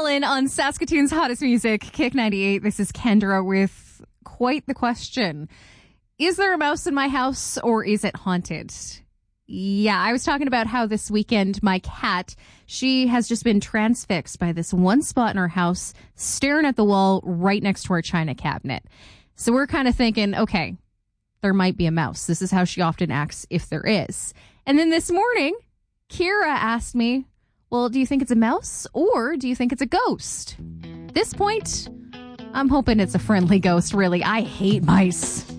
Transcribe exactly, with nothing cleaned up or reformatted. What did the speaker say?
Dylan on Saskatoon's hottest music, Kick ninety-eight. This is Kendra with quite the question. Is there a mouse in my house or is it haunted? Yeah, I was talking about how this weekend my cat, she has just been transfixed by this one spot in our house, staring at the wall right next to our china cabinet. So we're kind of thinking, okay, there might be a mouse. This is how she often acts if there is. And then this morning, Kira asked me, well, do you think it's a mouse or do you think it's a ghost? At this point, I'm hoping it's a friendly ghost, really. I hate mice.